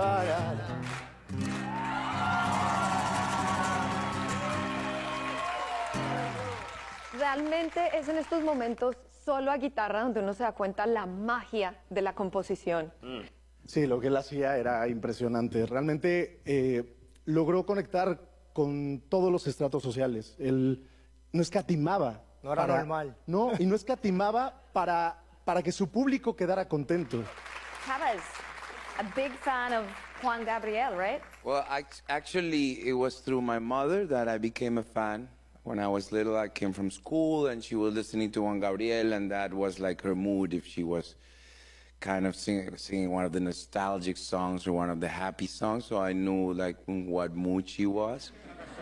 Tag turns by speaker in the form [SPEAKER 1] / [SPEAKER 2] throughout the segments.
[SPEAKER 1] parará.
[SPEAKER 2] Realmente es en estos momentos solo a guitarra donde uno se da cuenta la magia de la composición.
[SPEAKER 1] Sí, lo que él hacía era impresionante. Realmente logró conectar con todos los estratos sociales. Él no escatimaba.
[SPEAKER 3] No era normal.
[SPEAKER 1] No, y no escatimaba para que su público quedara contento.
[SPEAKER 2] Cabas, a big fan of Juan Gabriel, right?
[SPEAKER 4] Well, actually, it was through my mother that I became a fan. When I was little, I came from school, and she was listening to Juan Gabriel, and that was like her mood if she was kind of singing one of the nostalgic songs or one of the happy songs, so I knew like what mood she was.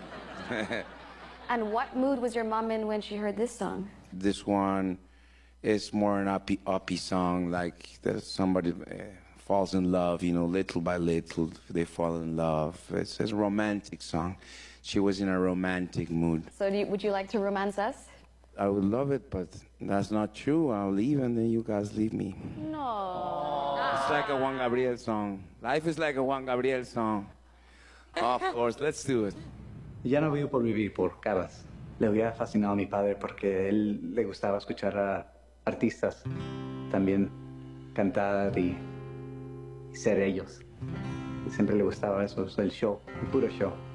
[SPEAKER 5] And what mood was your mom in when she heard this song?
[SPEAKER 4] This one is more an uppy song, like somebody falls in love, you know, little by little they fall in love. It's a romantic song. She was in a romantic mood.
[SPEAKER 5] So would you like to romance us?
[SPEAKER 4] I would love it, but that's not true. I'll leave and then you guys leave me.
[SPEAKER 5] No.
[SPEAKER 4] It's like a Juan Gabriel song. Life is like a Juan Gabriel song. Of course, let's do it.
[SPEAKER 6] Ya no vivo por vivir, por Cabas. Le había fascinado a mi padre porque él le gustaba escuchar a artistas también cantar y ser ellos. Y siempre le gustaba eso, el show, el puro show.